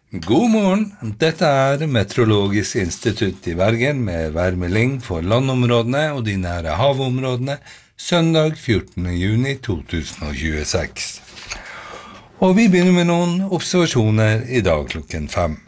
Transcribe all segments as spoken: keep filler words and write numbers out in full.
God morgen, dette er Meteorologisk institutt i Bergen med værmelding for landområdene og de nære havområdene søndag fjortende juni to tusen tjueseks. Og vi begynner med noen observasjoner i dag klokken fem.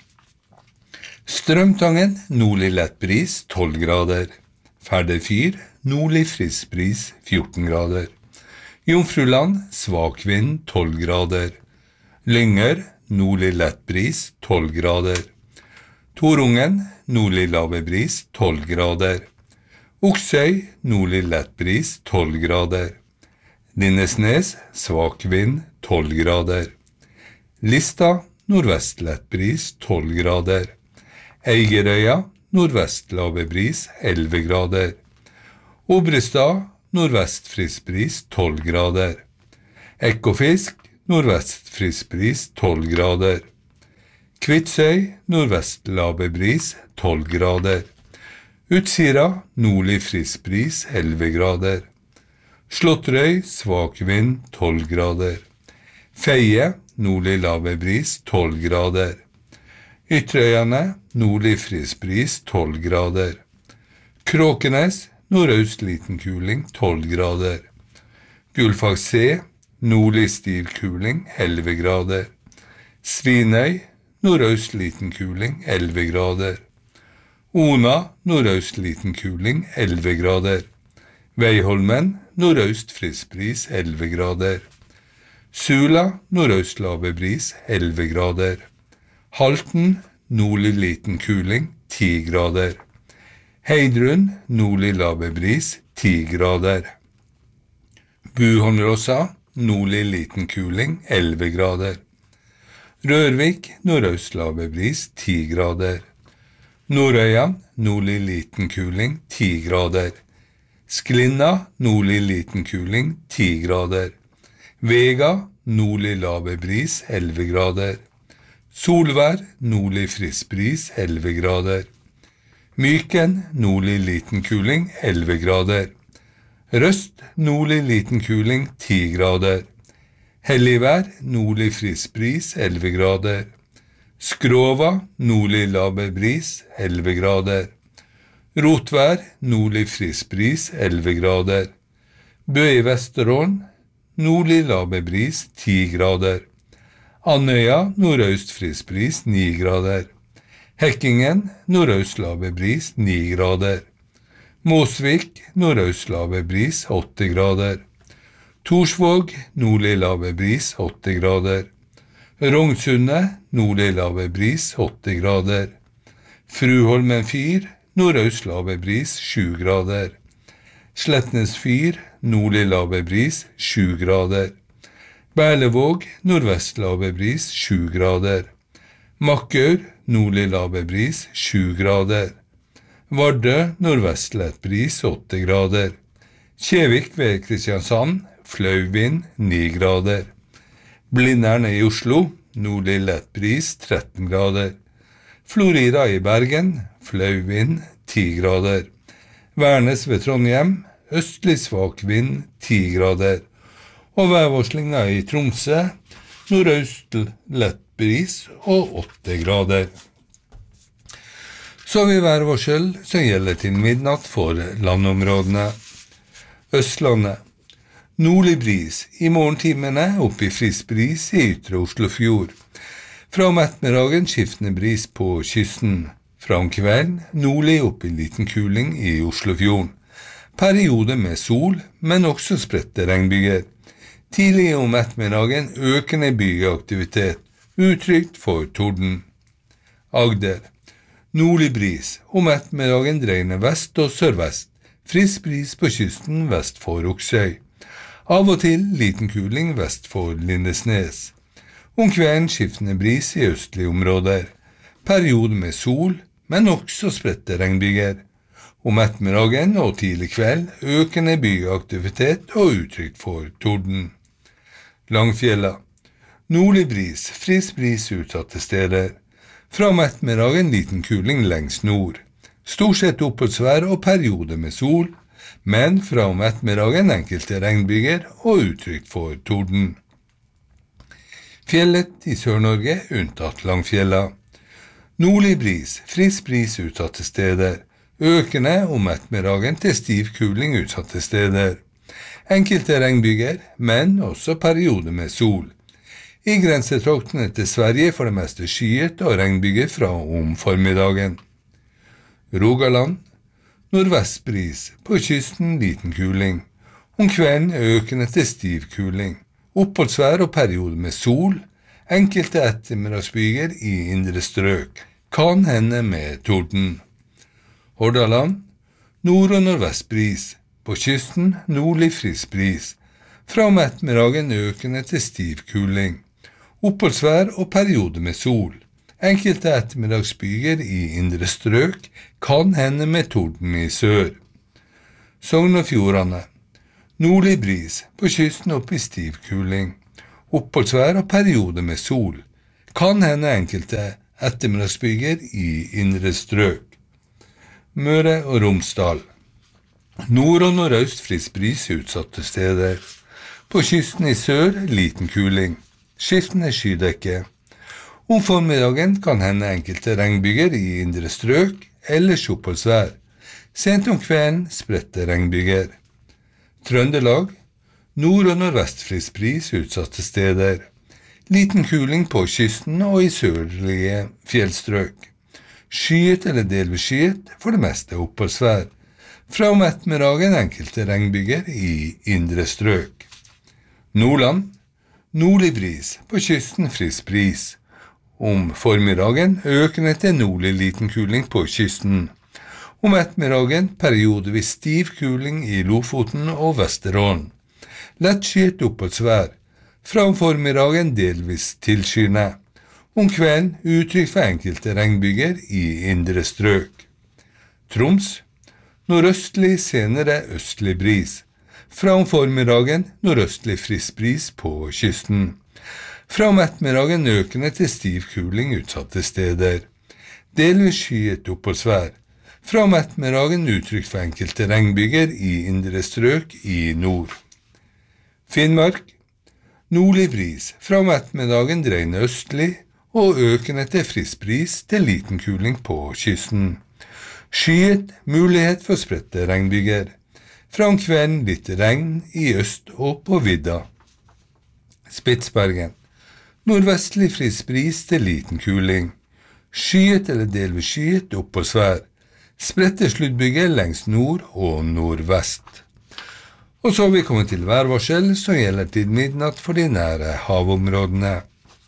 Strømtangen, nordlig lett bris, tolv grader. Ferdefyr, nordlig frisk bris, fjorten grader. Jomfruland, svak vind, tolv grader. Lyngør, nordlig lett bris, tolv grader. Torungen, nordlig lave bris, tolv grader. Oksøy, nordlig lett bris, tolv grader. Lindesnes, svak vind, tolv grader. Lista, nordvest lett bris, tolv grader. Eigerøya, nordvest lave bris, elleve grader. Obrestad, nordvest frisk bris, tolv grader. Ekofisk, nordvest frisk bris, tolv grader. Kvitsøy, nordvest lave bris, tolv grader. Utsira, nordlig frisk bris, elleve grader. Slåttrøy, svak vind, tolv grader. Feie, nordlig lave bris, tolv grader. Ytterøyane, nordlig frisk bris, tolv grader. Kråkenes, nordøst liten kuling, tolv grader. Gullfaks C, nordlig stiv kuling, elleve grader. Svinøy, nordøst liten kuling, elleve grader. Ona, nordøst liten kuling, elleve grader. Veiholmen, nordøst frisk bris, elleve grader. Sula, nordøst lave bris, elleve grader. Halten, nordlig liten kuling, ti grader. Heidrun, nordlig lave bris, ti grader. Buhåndrossa, nordlig liten kuling, elleve grader. Rørvik, nordøst lave bris, ti grader. Nordøya, nordlig liten kuling, ti grader. Sklinna, nordlig liten kuling, ti grader. Vega, nordlig lave bris, elleve grader. Solvær, nordlig frisk bris, elleve grader. Myken, nordlig liten kuling, elleve grader. Røst, nordlig liten kuling, ti grader. Helligvær, nordlig frisk bris, elleve grader. Skrova, nordlig lave bris, elleve grader. Rotvær, nordlig frisk bris, elleve grader. Bø i Vesterålen, nordlig lave bris, ti grader. Andøya, nordøst frisk bris, ni grader. Hekkingen, nordøst lave bris, ni grader. Måsvik, nordøst lave bris, åtte grader. Torsvåg, nordlig lave bris, åtte grader. Rognsundet, nordlig lave bris, åtte grader. Fruholmen fyr, nordøst lave bris, sju grader. Slettnes fyr, nordlig lave bris, sju grader. Berlevåg, nordvest lave bris, sju grader. Makkør, nordlig lave bris, sju grader. Vardø, nordvest lett bris, åtte grader. Kjevik ved Kristiansand, flau vind, ni grader. Blindern i Oslo, nordlig lett bris, tretten grader. Florida i Bergen, flau vind, ti grader. Værnes ved Trondheim, østlig svak vind, ti grader. Og værvarslinga i Tromsø, nordøst lett bris og åtte grader. Så vi værvarsel som gjelder til midnatt for landområdene. Østlandet. Nordlig bris i morgentimene opp i frisk bris i ytre Oslofjord. Fra om ettermiddagen skiftende bris på kysten. Fra om kvelden nordlig opp i liten kuling i Oslofjorden. Periode med sol, men også spredte regnbyger. Tidlig om ettermiddagen økende bygeaktivitet, utrygt for torden. Agder. Nordlig bris, om ettermiddagen dreiende vest og sørvest. Frisk bris på kysten vest for Oksøy. Av og til liten kuling vest for Lindesnes. Om kvelden skiftende bris i østlige områder. Periode med sol, men også spredte regnbyger. Om ettermiddagen og tidlig kveld økende byaktivitet og utrygt for torden. Langfjella. Nordlig bris, frisk bris utsatte steder. Fra om ettermiddagen liten kuling lengst nord. Stort sett oppholdsvær og periode med sol, men fra om ettermiddagen enkelte regnbyger og utrygt for torden. Fjellet i Sør-Norge unntatt Langfjella. Nordlig bris, frisk bris utsatte steder. Økende om ettermiddagen til stiv kuling utsatte steder. Enkelte regnbyger, men også perioder med sol. I grensetraktene til Sverige for det meste skyet og regnbyger fra om formiddagen. Rogaland. Nordvestbris, på kysten liten kuling. Om kvelden økende til stiv kuling. Oppholdsvær og perioder med sol. Enkelte ettermiddagsbyger i indre strøk. Kan hende med torden. Hordaland. Nord- og nordvestbris. På kysten nordlig frisk bris. Fra om ettermiddagen økende til stiv kuling. Oppholdsvær og perioder med sol. Enkelte ettermiddagsbyger i indre strøk. Kan hende med torden i sør. Sogn og Fjordane. Nordlig bris. På kysten opp i stiv kuling. Oppholdsvær og perioder med sol. Kan hende enkelte ettermiddagsbyger i indre strøk. Møre og Romsdal. Nord- og nordøst frisk bris utsatte steder. På kysten i sør liten kuling. Skiftende skydekke. Om formiddagen kan hende enkelte regnbyger i indre strøk, ellers oppholdsvær. Sent om kvelden spredte regnbyger. Trøndelag. Nord- og nordvest frisk bris utsatte steder. Liten kuling på kysten og i sørlige fjellstrøk. Skyet eller delvis skyet, for det meste oppholdsvær. Fra om ettermiddagen enkelte regnbyger i indre strøk. Nordland. Nordlig bris, på kysten frisk bris. Om formiddagen økende til nordlig liten kuling på kysten. Om ettermiddagen periodevis stiv kuling i Lofoten og Vesterålen. Lett skyet oppholdsvær. Fra om formiddagen delvis tilskyende. Om kvelden uttrykk for enkelte regnbyger i indre strøk. Troms. Nordøstlig senere østlig bris. Fra om formiddagen nordøstlig frisk bris på kysten. Fra om ettermiddagen økende til stiv kuling utsatte steder. Delvis skyet oppholdsvær. Fra om ettermiddagen uttrykk for enkelte regnbyger i indre strøk i nord. Finnmark. Nordlig bris. Fra om ettermiddagen dreiende østlig og økende til frisk bris til liten kuling på kysten. Skyet, mulighet for spredte regnbyger. Fra om kvelden litt regn i øst og på vidda. Spitsbergen. Nordvestlig frisk bris til liten kuling. Skyet eller delvis skyet oppholdsvær. Spredte sluddbyger lengst nord og nordvest. Og så har vi kommet til værvarsel som gjelder til midnatt for de nære havområdene.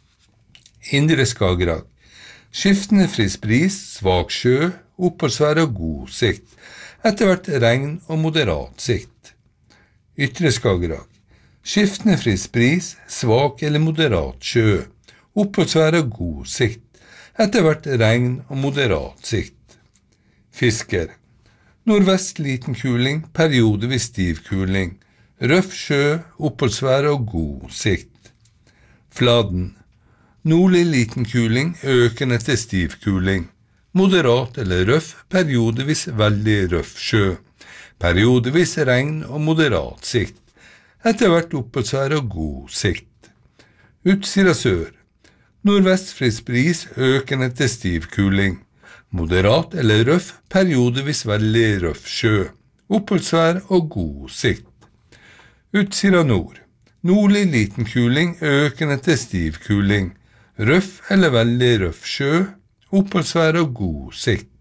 Indre Skagerrak. Skiftende frisk bris, svak sjø, oppholdsvær og god sikt. Etter hvert regn og moderat sikt. Ytre Skagerrak. Skiftende frisk bris, svak eller moderat sjø. Oppholdsvær og god sikt. Etter hvert regn og moderat sikt. Fisker. Nordvest liten kuling, periodevis stiv kuling. Røff sjø, oppholdsvær og god sikt. Fladen. Nordlig liten kuling, økende til stiv kuling. Moderat eller røff, periodevis veldig røff sjø. Periodevis regn og moderat sikt. Etter hvert oppholdsvær og god sikt. Utsira sør. Nordvest frisk bris, økende til stiv kuling. Moderat eller røff, periodevis veldig røff sjø. Oppholdsvær og god sikt. Utsira nord. Nordlig liten kuling, økende til stiv kuling. Røff eller veldig røff sjø. Oppholdsvær og god sikt.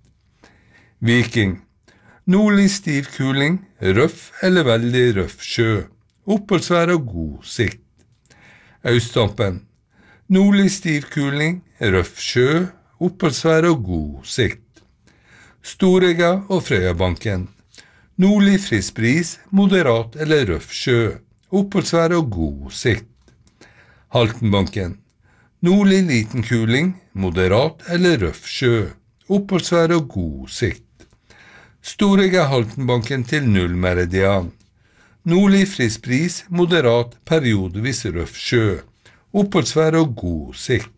Viking. Nordlig stiv kuling, røff eller veldig røff sjø. Oppholdsvær og god sikt. Austdampen. Nordlig stiv kuling, røff sjø. Oppholdsvær og god sikt. Storegga og Frøyabanken. Nordlig frisk bris, moderat eller røff sjø. Oppholdsvær og god sikt. Haltenbanken. Nordlig liten kuling, moderat eller røff sjø. Oppholdsvær og god sikt. Storegga Haltenbanken til nullmeridian. Nordlig frisk bris, moderat, periodevis røff sjø. Oppholdsvær og god sikt.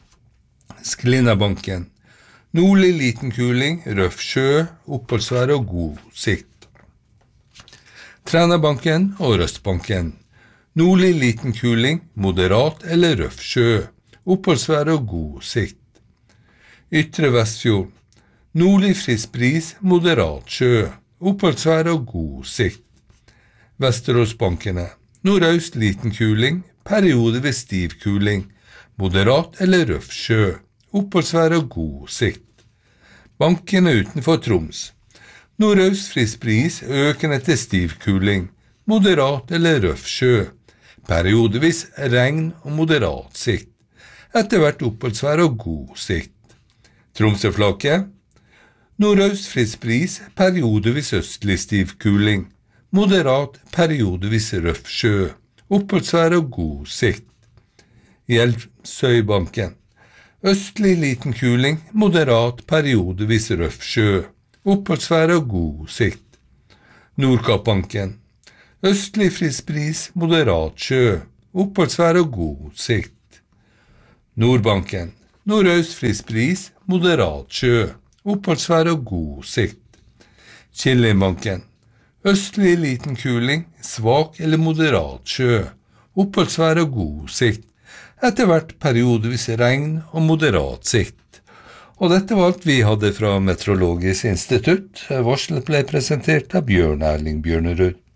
Sklinnabanken. Nordlig liten kuling, røff sjø, oppholdsvær og god sikt. Trænabanken og Røstbanken. Nordlig liten kuling, moderat eller røff sjø. Oppholdsvær og god sikt. Ytre Vestfjorden. Nordlig frisk bris, moderat sjø. Oppholdsvær og god sikt. Vesteråsbankene. Nordøst liten kuling, periode ved stiv kuling. Moderat eller røff sjø. Oppholdsvær og god sikt. Bankene utenfor Troms. Nordøst frisk bris, økende til stiv kuling. Moderat eller røff sjø. Periodevis regn og moderat sikt. Etter hvert oppholdsvær og god sikt. Tromsøflaket. Nordøst frisk bris, periodevis østlig stiv kuling. Moderat, periodevis røff sjø. Oppholdsvær og god sikt. Hjelpsøybanken. Østlig liten kuling, moderat, periodevis røff sjø. Oppholdsvær og god sikt. Nordkappbanken. Østlig frisk bris, moderat sjø. Oppholdsvær og god sikt. Nordbanken. Nordøst frisk bris, moderat sjø. Oppholdsvær og god sikt. Kilinbanken. Østlig liten kuling, svak eller moderat sjø. Oppholdsvær og god sikt. Etter hvert periodevis regn og moderat sikt. Og dette var alt vi hadde fra Meteorologisk institutt. Varselet ble presentert av Bjørn Erling Bjørnerud.